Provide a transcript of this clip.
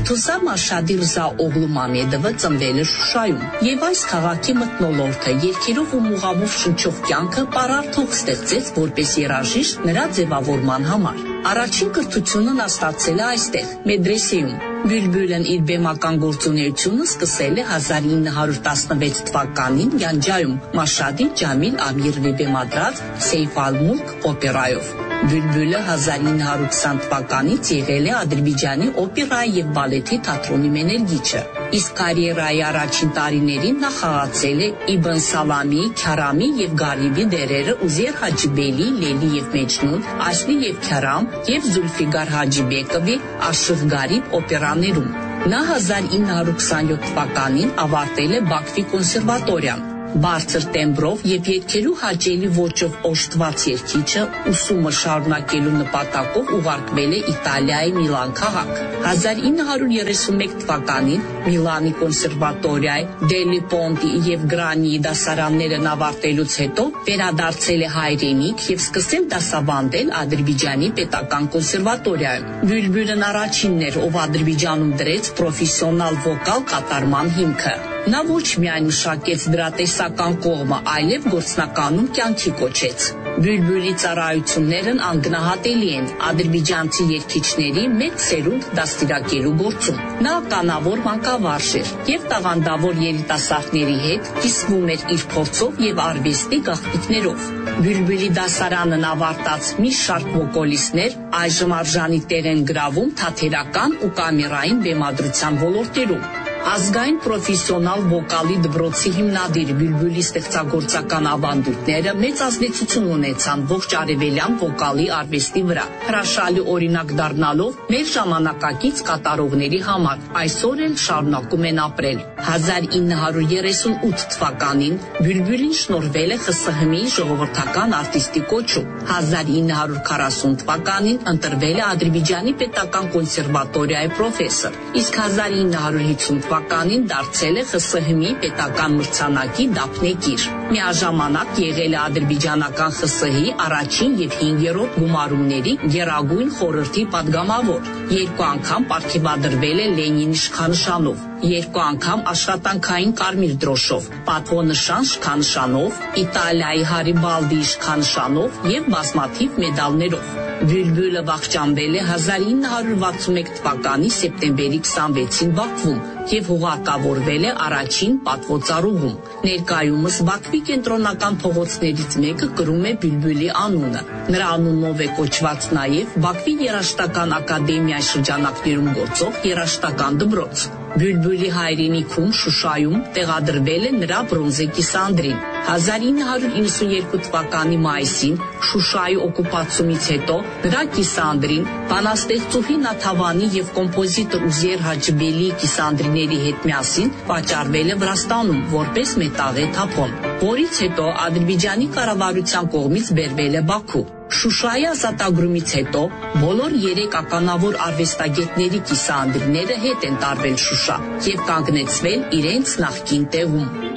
Մուրթուզա Մաշադի Ռզա օղլու Մամեդովը ծնվել է Շուշայում եւ այս քաղաքի մթնոլորտը երկերով ու մուղավով շնչող կյանքը պարարթող ստեղծեց որպես երաժիշտ նրա ձևավորման համար։ Առաջին կրթությունն ստացել է այստեղ, Մեդրեսեում։ Բյուլբյուլն իր բեմական գործունեությունը սկսել է 1916 թվականին Յանջայում Մաշադի Ջամիլ Ամիրովի բեմադրած Սեյֆ Ալ-Մուլք օպերայով։ Բյուլբյուլը 1920 թվականից եղել է Ադրբեջանի օպերայի եւ բալետի թատրոնի մեներգիչը։ Իսկ կարիերայի առաջին տարիներին նա խաղացել է Իբն Սալամի, Քյարամի եւ Գալիբի դերերը Ուզեր Հաջիբելի, Լելի եւ Մեջնուն, Ասլի եւ Քյարամ եւ Զուլֆիգար Հաջիբեկովի Աշըղ Գարիբ օպերաներում։ Նա 1927 թվականին ավարտել է Բաքվի կոնսերվատորիան։ Բարձր տեմբրով եւ երգելու հաճելի ոճով օժտված երգիչը ուսումը շարունակելու նպատակով ուղարկվել է Իտալիայի Միլան քաղաք։ 1931 թվականին Միլանի կոնսերվատորիայի Դելի Պոնտի եւ Գրանի դասարաններն ավարտելուց հետո վերադարձել է հայրենիք եւ սկսել դասավանդել Ադրբեջանի պետական կոնսերվատորիայում։ Բյուլբյուլն առաջինն էր, ով Ադրբեջանում դրեց պրոֆեսիոնալ վոկալ կատարման հիմքը։ Նա ոչ միայն մշակեց դրա տեսական կողմը, այլև գործնականում կյանքի կոչեց։ Բյուլբյուլի ծառայություններն անգնահատելի են ադրբեջանցի երգիչների մեծ սերունդ դաստիարակելու գործում։ Նա ականավոր մանկավարժ էր եւ տաղանդավոր երիտասարդների հետ կիսվում էր իր փորձով եւ արվեստի գաղտնիքներով։ Բյուլբյուլի դասարանն ավարտած մի շարք վոկալիստներ այժմ արժանի տեր են գրավում թատերական ու կամերային բեմադրության ոլորտերում։ Ազգային պրոֆեսիոնալ վոկալի դպրոցի հիմնադիր Բյուլբյուլի ստեղծագործական ավանդույթները մեծ ազդեցություն ունեցան ողջ արևելյան վոկալի արվեստի վրա, հրաշալի օրինակ դառնալով մեր ժամանակակից կատարողների համար, այսօր էլ շարունակում են ապրել։ 1938 թվականին Բյուլբյուլին շնորհվել է ԽՍՀՄ-ի ժողովրդական արտիստի կոչում։ 1940 թվականին ընտրվել է Ադրբեջանի պետական կոնսերվատորիայի պրոֆեսոր, իսկ 1950 թվականին դարձել է ԽՍՀՄ-ի պետական մրցանակի դափնեկիր։ Միաժամանակ եղել է ադրբեջանական ԽՍՀ-ի առաջին եւ 5-րդ գումարումների գերագույն խորհրդի падգամավոր։ 2 անգամ պարգևադրվել է Լենինի իշխանանշանով, 2 անգամ աշխատանքային կարմիր դրոշով, պատվոնշան շքանշանով, Իտալիայի Հարիբալդի իշխանանշանով եւ բազմաթիվ մեդալներով։ Բյուլբյուլը վախճանվել է 1961 թվականի սեպտեմբերի 26-ին Բաքվում եւ հուղարկավորվել է առաջին պատվոծառուղում։ Ներկայումս Բաքվի կենտրոնական փողոցներից մեկը կրում է Բյուլբյուլի անունը։ Նրա անունով է կոչված նաեւ Բաքվի երաժշտական ակադեմիայի շրջանակներում գործող երաժշտական դպրոց։ Բյուլբյուլի հայրենիքում Շուշայում տեղադրվել է նրա բրոնզե կիսանդրին։ 1992 թվականի մայիսին Շուշայի օկուպացումից հետո նրա կիսանդրին բանաստեղծուհի Նաթավանի եւ կոմպոզիտոր Ուզեր Հաջիբելի կիսանդրիների հետ միասին վաճառվել է Վրաստանում որպես մետաղե թափոն, որից հետո Ադրբեջանի կառավարության կողմից բերվել է Բաքու։ Շուշայի ազատագրումից հետո բոլոր 3 ականավոր արվեստագետների կիսանդրիները հետ են տարվել Շուշա եւ կանգնեցվել իրենց նախկին տեղում։